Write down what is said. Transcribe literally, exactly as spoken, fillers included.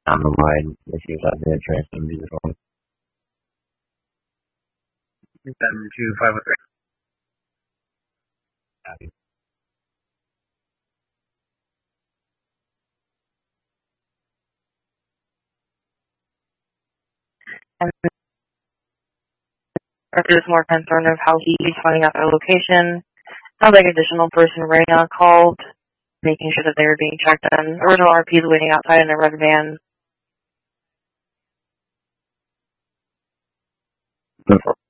on the line issues I've been transferring to this one. seven two five oh three. And there's more concern of how he's finding out their location. Sounds like additional person Reyna called, making sure that they were being checked on. Original R Ps waiting outside in their red van.